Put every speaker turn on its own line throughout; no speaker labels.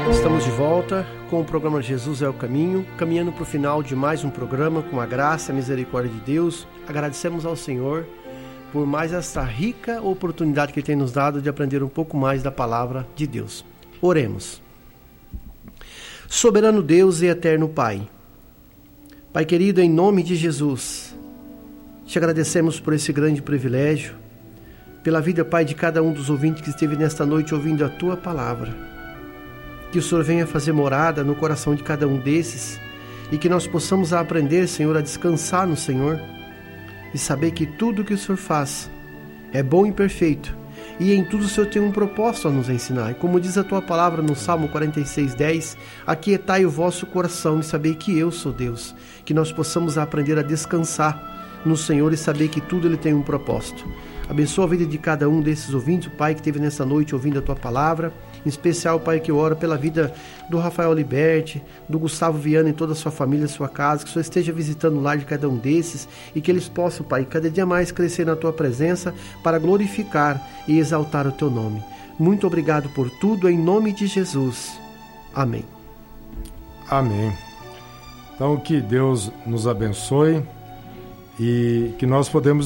Estamos de volta com o programa Jesus é o Caminho, caminhando para o final de mais um programa com a graça e a misericórdia de Deus. Agradecemos ao Senhor por mais essa rica oportunidade que Ele tem nos dado de aprender um pouco mais da palavra de Deus. Oremos. Soberano Deus e eterno Pai, Pai querido, em nome de Jesus, te agradecemos por esse grande privilégio, pela vida, Pai, de cada um dos ouvintes que esteve nesta noite ouvindo a Tua palavra. Que o Senhor venha fazer morada no coração de cada um desses e que nós possamos aprender, Senhor, a descansar no Senhor e saber que tudo que o Senhor faz é bom e perfeito e em tudo o Senhor tem um propósito a nos ensinar. E como diz a Tua palavra no Salmo 46:10, aquietai o vosso coração e saber que eu sou Deus. Que nós possamos aprender a descansar no Senhor e saber que tudo Ele tem um propósito. Abençoa a vida de cada um desses ouvintes, Pai, que esteve nesta noite ouvindo a Tua palavra. Em especial, Pai, que eu oro pela vida do Rafael Liberti, do Gustavo Viana e toda a sua família, sua casa, que o Senhor esteja visitando o lar de cada um desses e que eles possam, Pai, cada dia mais crescer na Tua presença para glorificar e exaltar o Teu nome. Muito obrigado por tudo, em nome de Jesus. Amém.
Amém. Então, que Deus nos abençoe e que nós podemos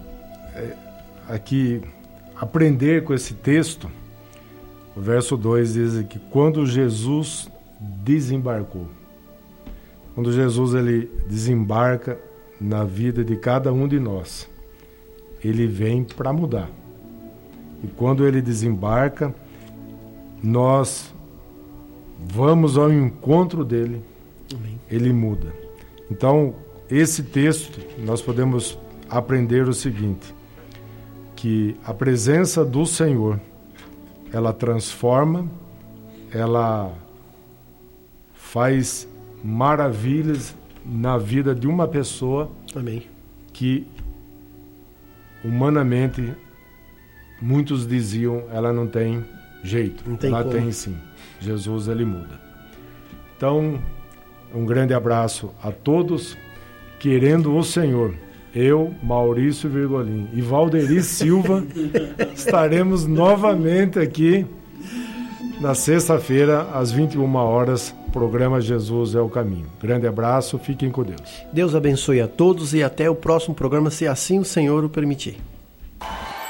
aqui aprender com esse texto. O verso 2 diz que quando Jesus desembarcou, quando Jesus ele desembarca na vida de cada um de nós, ele vem para mudar. E quando ele desembarca, nós vamos ao encontro dele. Amém. Ele muda. Então, esse texto, nós podemos aprender o seguinte, que a presença do Senhor, ela transforma, ela faz maravilhas na vida de uma pessoa. Amém. Que humanamente muitos diziam ela não tem jeito. Não tem ela como. Tem sim. Jesus ele muda. Então, um grande abraço a todos, querendo o Senhor. Eu, Maurício Virgolin e Valderi Silva estaremos novamente aqui na sexta-feira, às 21 horas, programa Jesus é o Caminho. Grande abraço, fiquem com Deus.
Deus abençoe a todos e até o próximo programa, se assim o Senhor o permitir.